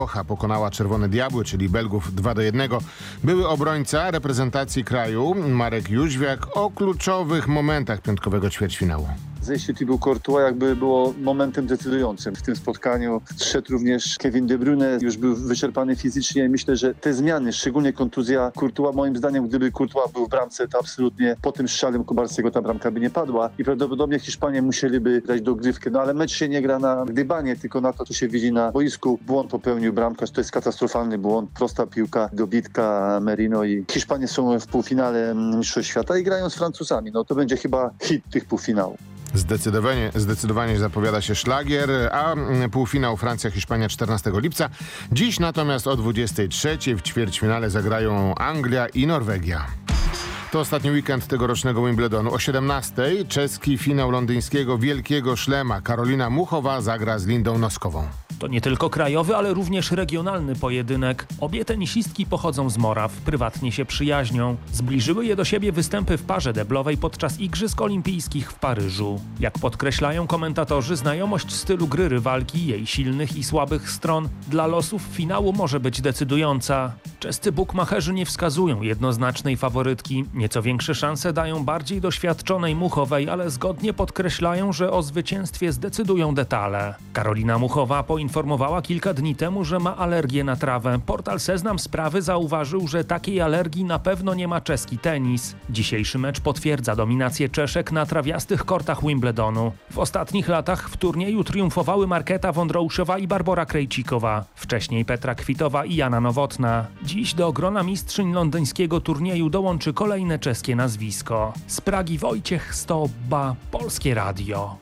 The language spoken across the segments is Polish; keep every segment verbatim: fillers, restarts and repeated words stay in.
Pokonała Czerwone Diabły, czyli Belgów dwa do jednego. Były obrońca reprezentacji kraju Marek Jóźwiak o kluczowych momentach piątkowego ćwierćfinału. Zejście Thibaut Courtois jakby było momentem decydującym w tym spotkaniu. Zszedł również Kevin De Bruyne, już był wyczerpany fizycznie i myślę, że te zmiany, szczególnie kontuzja Courtois, moim zdaniem, gdyby Courtois był w bramce, to absolutnie po tym strzale Kubarskiego ta bramka by nie padła i prawdopodobnie Hiszpanie musieliby dać dogrywkę. No ale mecz się nie gra na gdybanie, tylko na to, co się widzi na boisku. Błąd popełnił bramkarz, to jest katastrofalny błąd, prosta piłka, dobitka Merino i Hiszpanie są w półfinale Mistrzostw Świata i grają z Francuzami. No to będzie chyba hit tych półfinałów. Zdecydowanie, zdecydowanie zapowiada się szlagier, a półfinał Francja-Hiszpania czternastego lipca. Dziś natomiast o dwudziestej trzeciej w ćwierćfinale zagrają Anglia i Norwegia. To ostatni weekend tegorocznego Wimbledonu. O siedemnastej czeski finał londyńskiego Wielkiego Szlema. Karolina Muchowa zagra z Lindą Noskową. To nie tylko krajowy, ale również regionalny pojedynek. Obie tenisistki pochodzą z Moraw, prywatnie się przyjaźnią. Zbliżyły je do siebie występy w parze deblowej podczas Igrzysk Olimpijskich w Paryżu. Jak podkreślają komentatorzy, znajomość stylu gry rywalki, jej silnych i słabych stron dla losów finału może być decydująca. Czescy bukmacherzy nie wskazują jednoznacznej faworytki. Nieco większe szanse dają bardziej doświadczonej Muchowej, ale zgodnie podkreślają, że o zwycięstwie zdecydują detale. Karolina Muchowa poinformowała kilka dni temu, że ma alergię na trawę. Portal Seznam Sprawy zauważył, że takiej alergii na pewno nie ma czeski tenis. Dzisiejszy mecz potwierdza dominację Czeszek na trawiastych kortach Wimbledonu. W ostatnich latach w turnieju triumfowały Markéta Wondrouszowa i Barbora Krejcikowa. Wcześniej Petra Kvitova i Jana Nowotna. Dziś do grona mistrzyń londyńskiego turnieju dołączy kolejne czeskie nazwisko. Z Pragi Wojciech Stobba, Polskie Radio.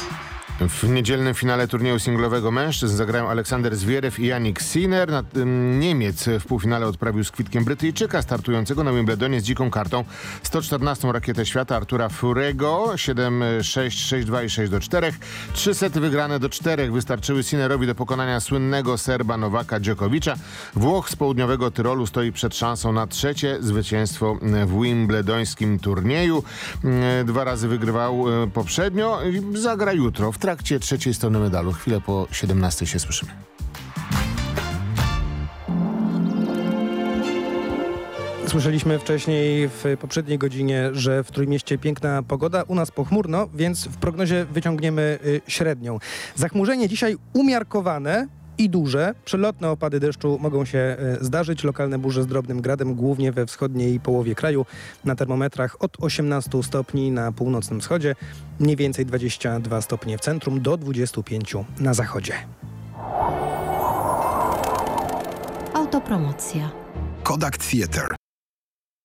W niedzielnym finale turnieju singlowego mężczyzn zagrają Aleksander Zwierew i Jannik Sinner. Niemiec w półfinale odprawił z kwitkiem Brytyjczyka startującego na Wimbledonie z dziką kartą sto czternastą rakietę świata Artura Furego. siedem sześć, sześć dwa i sześć do czterech. Trzy sety wygrane do czterech wystarczyły Sinnerowi do pokonania słynnego Serba Nowaka Dżokowicza. Włoch z południowego Tyrolu stoi przed szansą na trzecie zwycięstwo w wimbledońskim turnieju. Dwa razy wygrywał poprzednio. Zagra jutro w W trakcie trzeciej strony medalu. Chwilę po siedemnastej się słyszymy. Słyszeliśmy wcześniej w poprzedniej godzinie, że w Trójmieście piękna pogoda, u nas pochmurno, więc w prognozie wyciągniemy y, średnią. Zachmurzenie dzisiaj umiarkowane i duże. Przelotne opady deszczu mogą się y, zdarzyć. Lokalne burze z drobnym gradem, głównie we wschodniej połowie kraju. Na termometrach od osiemnastu stopni na północnym wschodzie, mniej więcej dwadzieścia dwa stopnie w centrum, do dwudziestu pięciu na zachodzie. Autopromocja. Kodak Theatre.